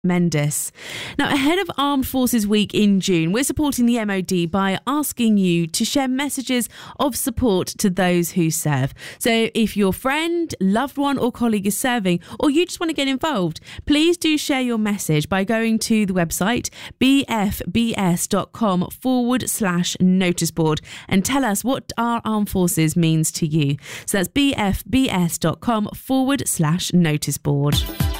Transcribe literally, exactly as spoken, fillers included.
Mendes. Now, ahead of Armed Forces Week in June, we're supporting the M O D by asking you to share messages of support to those who serve. So if your friend, loved one or colleague is serving, or you just want to get involved, please do share your message by going to the website bfbs.com forward slash notice board and tell us what our armed forces means to you. So that's bfbs.com forward slash notice board.